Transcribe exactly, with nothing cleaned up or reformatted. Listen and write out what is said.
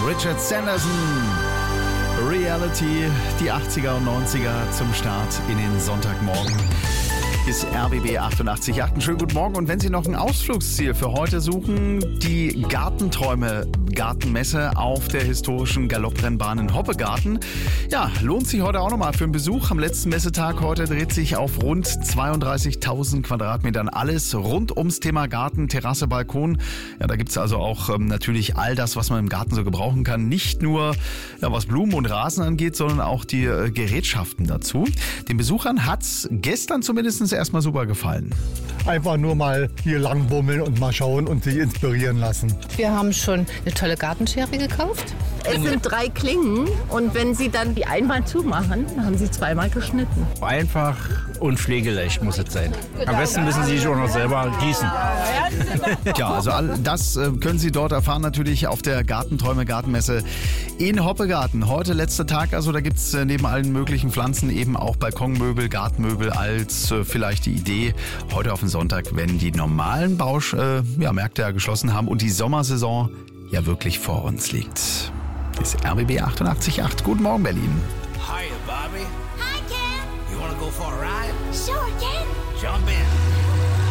Richard Sanderson. Reality, die achtziger und neunziger zum Start in den Sonntagmorgen. Ist R B B achtundachtzig Komma acht. Einen schönen guten Morgen. Und wenn Sie noch ein Ausflugsziel für heute suchen, die Gartenträume Gartenmesse auf der historischen Galopprennbahn in Hoppegarten. Ja, lohnt sich heute auch nochmal für einen Besuch. Am letzten Messetag heute dreht sich auf rund zweiunddreißigtausend Quadratmetern alles rund ums Thema Garten, Terrasse, Balkon. Ja, da gibt es also auch ähm, natürlich all das, was man im Garten so gebrauchen kann. Nicht nur ja, was Blumen und Rasen angeht, sondern auch die äh, Gerätschaften dazu. Den Besuchern hat es gestern zumindest erstmal super gefallen. Einfach nur mal hier lang bummeln und mal schauen und sich inspirieren lassen. Wir haben schon eine tolle Gartenschere gekauft. Es sind drei Klingen und wenn Sie dann die einmal zumachen, haben Sie zweimal geschnitten. Einfach und pflegeleicht muss es sein. Am besten müssen Sie sich auch noch selber gießen. Ja, also all das äh, können Sie dort erfahren, natürlich auf der Gartenträume Gartenmesse in Hoppegarten. Heute letzter Tag, also da gibt es äh, neben allen möglichen Pflanzen eben auch Balkonmöbel, Gartenmöbel als äh, vielleicht die Idee, heute auf den Sonntag, wenn die normalen Bausch, äh, ja, Märkte ja geschlossen haben und die Sommersaison ja wirklich vor uns liegt. Ist R B B achtundachtzig Komma acht. Guten Morgen, Berlin. Hiya, Bobby. Hi, Ken. You wanna go for a ride? Sure, Ken. Jump in.